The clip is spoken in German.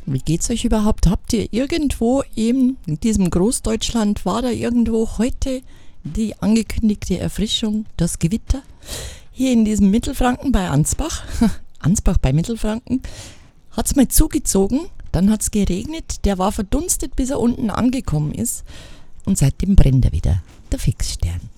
Wie geht's euch überhaupt? Habt ihr irgendwo in diesem Großdeutschland, war da irgendwo heute die angekündigte Erfrischung, das Gewitter? Hier in diesem Mittelfranken bei Ansbach, Ansbach bei Mittelfranken, hat's mal zugezogen, dann hat's geregnet, der war verdunstet, bis er unten angekommen ist und seitdem brennt er wieder, der Fixstern.